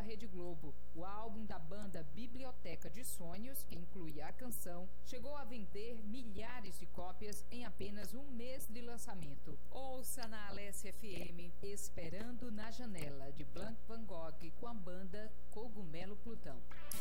Rede Globo. O álbum da banda Biblioteca de Sonhos, que incluía a canção, chegou a vender milhares de cópias em apenas um mês de lançamento. Ouça na Alessia FM Esperando na Janela, de Blanc Van Gogh, com a banda Cogumelo Plutão.